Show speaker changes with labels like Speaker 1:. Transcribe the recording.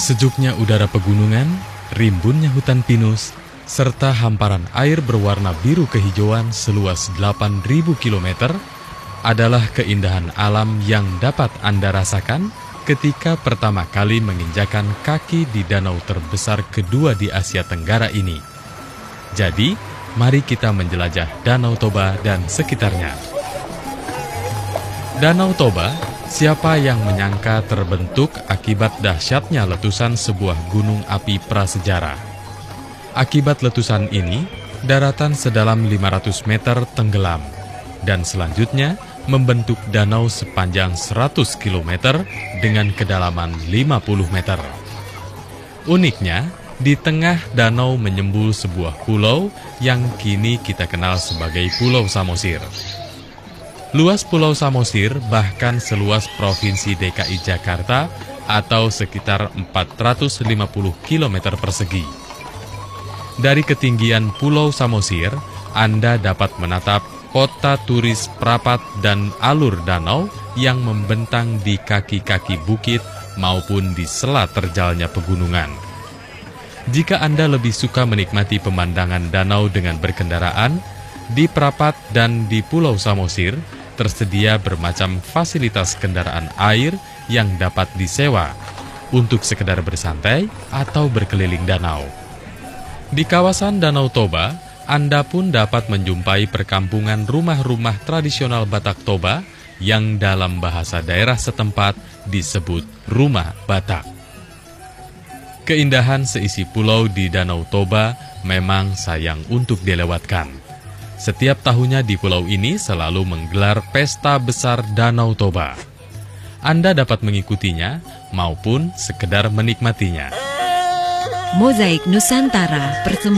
Speaker 1: Sejuknya udara pegunungan, rimbunnya hutan pinus, serta hamparan air berwarna biru kehijauan seluas 8.000 km adalah keindahan alam yang dapat Anda rasakan ketika pertama kali menginjakan kaki di danau terbesar kedua di Asia Tenggara ini. Jadi, mari kita menjelajah Danau Toba dan sekitarnya. Danau Toba, siapa yang menyangka terbentuk akibat dahsyatnya letusan sebuah gunung api prasejarah. Akibat letusan ini, daratan sedalam 500 meter tenggelam, dan selanjutnya membentuk danau sepanjang 100 km dengan kedalaman 50 meter. Uniknya, di tengah danau menyembul sebuah pulau yang kini kita kenal sebagai Pulau Samosir. Luas Pulau Samosir bahkan seluas Provinsi DKI Jakarta atau sekitar 450 km persegi. Dari ketinggian Pulau Samosir, Anda dapat menatap kota turis Prapat dan alur danau yang membentang di kaki-kaki bukit maupun di sela terjalnya pegunungan. Jika Anda lebih suka menikmati pemandangan danau dengan berkendaraan, di Prapat dan di Pulau Samosir tersedia bermacam fasilitas kendaraan air yang dapat disewa untuk sekedar bersantai atau berkeliling danau. Di kawasan Danau Toba, Anda pun dapat menjumpai perkampungan rumah-rumah tradisional Batak Toba yang dalam bahasa daerah setempat disebut rumah Batak. Keindahan seisi pulau di Danau Toba memang sayang untuk dilewatkan. Setiap tahunnya di pulau ini selalu menggelar pesta besar Danau Toba. Anda dapat mengikutinya maupun sekedar menikmatinya.
Speaker 2: Mozaik Nusantara